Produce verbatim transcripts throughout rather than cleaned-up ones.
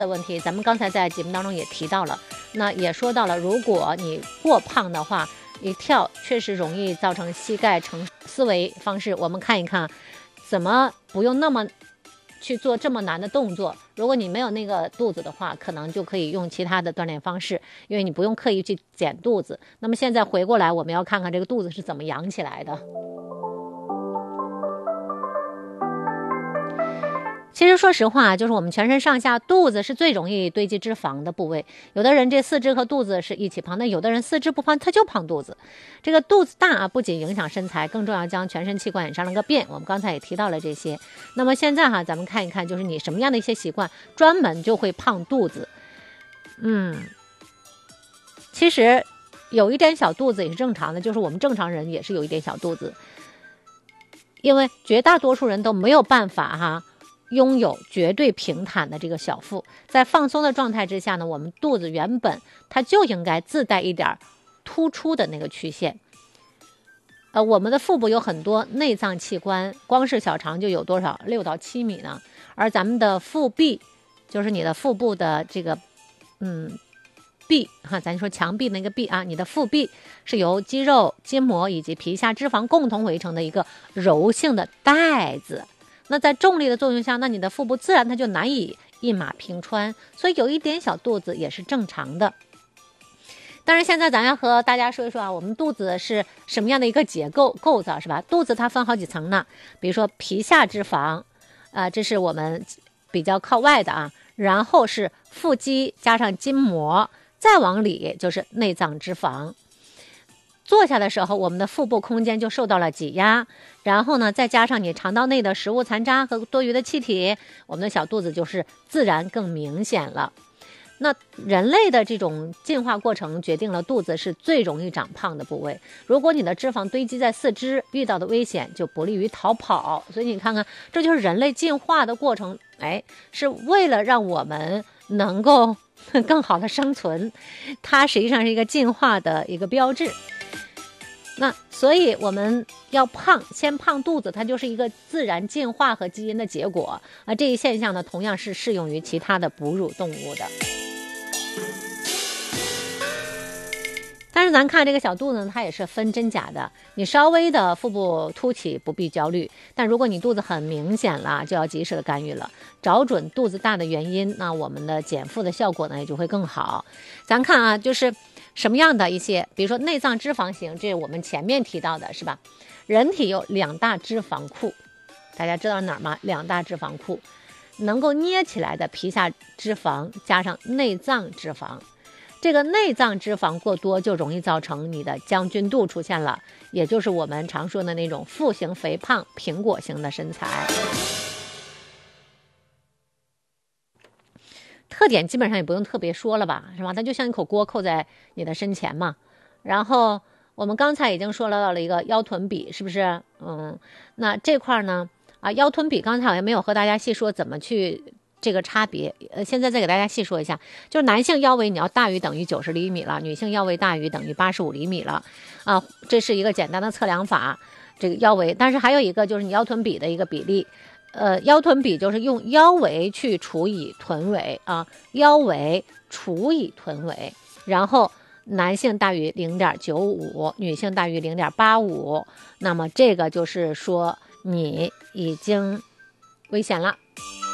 的问题，咱们刚才在节目当中也提到了，那也说到了，如果你过胖的话，一跳确实容易造成膝盖承思维方式。我们看一看，怎么不用那么去做这么难的动作。如果你没有那个肚子的话，可能就可以用其他的锻炼方式，因为你不用刻意去减肚子。那么现在回过来，我们要看看这个肚子是怎么扬起来的。其实说实话，就是我们全身上下肚子是最容易堆积脂肪的部位。有的人这四肢和肚子是一起胖，那有的人四肢不胖，他就胖肚子。这个肚子大啊，不仅影响身材，更重要将全身器官也上了个遍。我们刚才也提到了这些。那么现在哈，咱们看一看，就是你什么样的一些习惯，专门就会胖肚子。嗯，其实有一点小肚子也是正常的，就是我们正常人也是有一点小肚子，因为绝大多数人都没有办法哈。拥有绝对平坦的这个小腹，在放松的状态之下呢，我们肚子原本它就应该自带一点突出的那个曲线。呃，我们的腹部有很多内脏器官，光是小肠就有多少六到七米呢？而咱们的腹壁，就是你的腹部的这个嗯壁哈，咱说墙壁那个壁啊，你的腹壁是由肌肉、筋膜以及皮下脂肪共同围成的一个柔性的带子。那在重力的作用下，那你的腹部自然它就难以一马平川，所以有一点小肚子也是正常的。当然现在咱要和大家说一说啊，我们肚子是什么样的一个结构构造是吧？肚子它分好几层呢，比如说皮下脂肪，呃，这是我们比较靠外的啊，然后是腹肌加上筋膜，再往里就是内脏脂肪。坐下的时候，我们的腹部空间就受到了挤压，然后呢，再加上你肠道内的食物残渣和多余的气体，我们的小肚子就是自然更明显了。那人类的这种进化过程决定了肚子是最容易长胖的部位。如果你的脂肪堆积在四肢，遇到的危险就不利于逃跑。所以你看看，这就是人类进化的过程，哎，是为了让我们能够更好的生存，它实际上是一个进化的一个标志。那所以我们要胖，先胖肚子，它就是一个自然进化和基因的结果啊。这一现象呢，同样是适用于其他的哺乳动物的。但是咱看这个小肚子呢，它也是分真假的。你稍微的腹部凸起不必焦虑，但如果你肚子很明显了，就要及时的干预了。找准肚子大的原因，那我们的减负的效果呢也就会更好。咱看啊，就是什么样的一些，比如说内脏脂肪型，这是我们前面提到的是吧？人体有两大脂肪库，大家知道哪儿吗？两大脂肪库，能够捏起来的皮下脂肪加上内脏脂肪。这个内脏脂肪过多就容易造成你的将军肚出现了，也就是我们常说的那种腹型肥胖苹果型的身材。特点基本上也不用特别说了吧，是吧？它就像一口锅扣在你的身前嘛。然后我们刚才已经说到了一个腰臀比，是不是？嗯，那这块呢，啊，腰臀比刚才好像没有和大家细说怎么去这个差别，呃，现在再给大家细说一下，就是男性腰围你要大于等于九十厘米了，女性腰围大于等于八十五厘米了，啊，这是一个简单的测量法，这个腰围。但是还有一个就是你腰臀比的一个比例。呃，腰臀比就是用腰围去除以臀围啊，腰围除以臀围，然后男性大于 零点九五， 女性大于 零点八五， 那么这个就是说你已经危险了。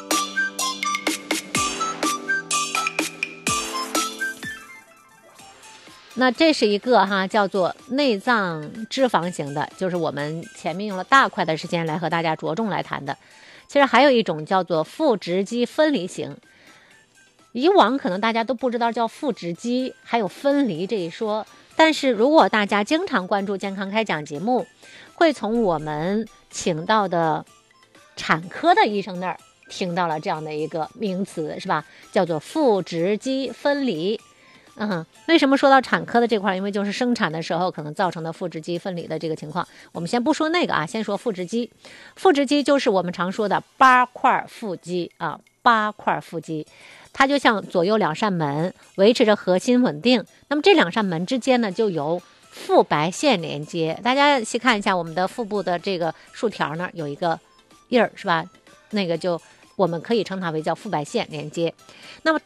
那这是一个哈叫做内脏脂肪型的，就是我们前面用了大块的时间来和大家着重来谈的。其实还有一种叫做腹直肌分离型，以往可能大家都不知道叫腹直肌还有分离这一说，但是如果大家经常关注健康开讲节目，会从我们请到的产科的医生那儿听到了这样的一个名词，是吧？叫做腹直肌分离。嗯，为什么说到产科的这块？因为就是生产的时候可能造成的腹直肌分离的这个情况。我们先不说那个啊，先说腹直肌。腹直肌就是我们常说的八块腹肌啊，八块腹肌，它就像左右两扇门，维持着核心稳定。那么这两扇门之间呢，就由腹白线连接。大家细看一下我们的腹部的这个竖条那儿有一个印儿，是吧？那个就我们可以称它为叫腹白线连接。那么